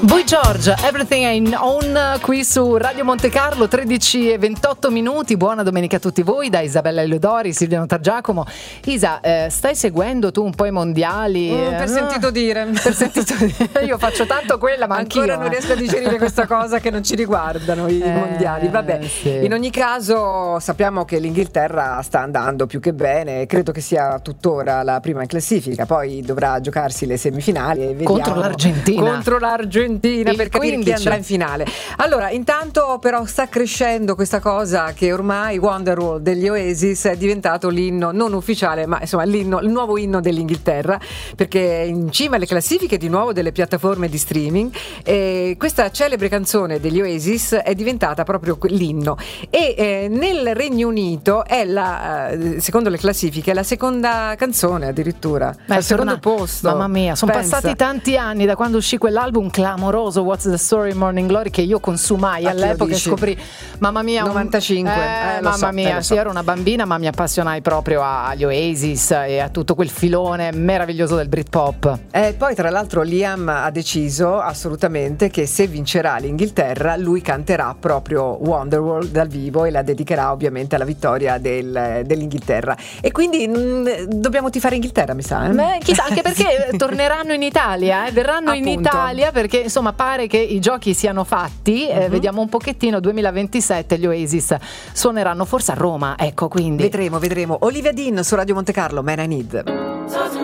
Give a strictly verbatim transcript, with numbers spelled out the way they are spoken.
Boy George, Everything I Own, qui su Radio Monte Carlo, tredici e ventotto minuti. Buona domenica a tutti voi, da Isabella Eleodori, Silvia Notargiacomo. Isa, eh, stai seguendo tu un po' i mondiali? Mm, per eh, sentito dire. Per sentito dire. Io faccio tanto quella, ma ancora anch'io, non eh. riesco a digerire questa cosa che non ci riguardano i Eh, mondiali. Vabbè, sì. In ogni caso sappiamo che l'Inghilterra sta andando più che bene, credo che sia tuttora la prima in classifica, poi dovrà giocarsi le semifinali e vediamo. Contro l'Argentina. Contro l'Argentina Il per capire chi quindici. andrà in finale. Allora, intanto però sta crescendo questa cosa che ormai Wonderwall degli Oasis è diventato l'inno non ufficiale, ma insomma l'inno, il nuovo inno dell'Inghilterra, perché è in cima alle classifiche di nuovo delle piattaforme di streaming, e questa celebre canzone degli Oasis è diventata proprio l'inno. E eh, nel Regno Unito è la, eh, secondo le classifiche, è la seconda canzone addirittura, Beh, al secondo torna- posto. Mamma mia, sono Pensa. passati tanti anni da quando uscì quell'album clamoroso What's the Story Morning Glory, che io consumai Ah, chi lo all'epoca e dici? scoprì, mamma mia, un- novantacinque, eh, eh, lo mamma so, mia, eh, lo sì, so. ero una bambina, ma mi appassionai proprio agli Oasis e a tutto quel filone meraviglioso del Britpop. E poi tra l'altro Liam ha deciso assolutamente che se vincerà l'Inghilterra lui canterà proprio Wonderwall dal vivo e la dedicherà ovviamente alla vittoria del- dell'Inghilterra, e quindi mh, dobbiamo tifare Inghilterra, mi sa, eh? Beh, chissà, anche perché torneranno in Italia, eh, verranno in Appunto. Italia, perché insomma pare che i giochi siano fatti, eh, Mhm. vediamo un pochettino. Duemilaventisette gli Oasis suoneranno forse a Roma, ecco, quindi Vedremo, vedremo. Olivia Dean su Radio Monte Carlo, Man I Need.